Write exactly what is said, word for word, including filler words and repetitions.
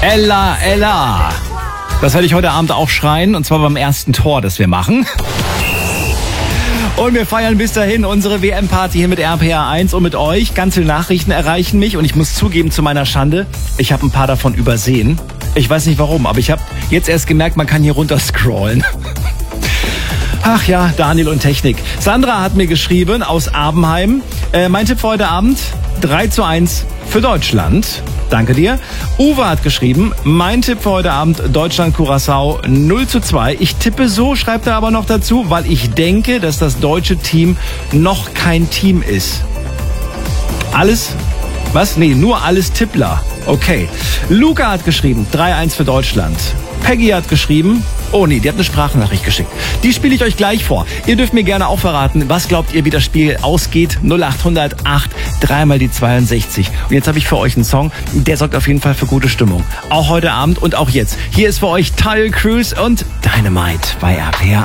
Ella, Ella. Das werde ich heute Abend auch schreien, und zwar beim ersten Tor, das wir machen. Und wir feiern bis dahin unsere W M-Party hier mit R P R eins und mit euch. Ganz viele Nachrichten erreichen mich und ich muss zugeben, zu meiner Schande, ich habe ein paar davon übersehen. Ich weiß nicht warum, aber ich habe jetzt erst gemerkt, man kann hier runter scrollen. Ach ja, Daniel und Technik. Sandra hat mir geschrieben aus Abenheim. Äh, mein Tipp für heute Abend, drei zu eins für Deutschland. Danke dir. Uwe hat geschrieben, mein Tipp für heute Abend, Deutschland-Curaçao null zu zwei. Ich tippe so, schreibt er aber noch dazu, weil ich denke, dass das deutsche Team noch kein Team ist. Alles? Was? Nee, nur alles Tippler. Okay. Luca hat geschrieben, drei eins für Deutschland. Peggy hat geschrieben, oh nee, die hat eine Sprachnachricht geschickt. Die spiele ich euch gleich vor. Ihr dürft mir gerne auch verraten, was glaubt ihr, wie das Spiel ausgeht? null acht null null acht, dreimal die zweiundsechzig. Und jetzt habe ich für euch einen Song, der sorgt auf jeden Fall für gute Stimmung. Auch heute Abend und auch jetzt. Hier ist für euch Tyler Cruz und Dynamite bei R P R eins.